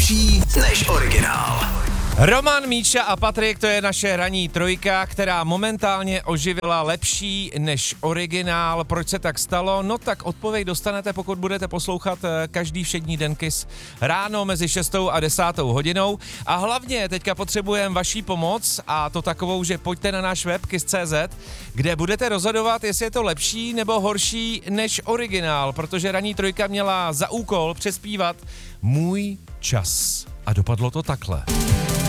lepší než originál. Roman, Míša a Patrik, to je naše ranní trojka, která momentálně oživila lepší než originál. Proč se tak stalo? No tak odpověď dostanete, pokud budete poslouchat každý všední den Kiss ráno mezi 6 a 10 hodinou. A hlavně teďka potřebujeme vaší pomoc, a to takovou, že pojďte na náš web kiss.cz, kde budete rozhodovat, jestli je to lepší nebo horší než originál, protože ranní trojka měla za úkol přespívat Můj čas. A dopadlo to takhle.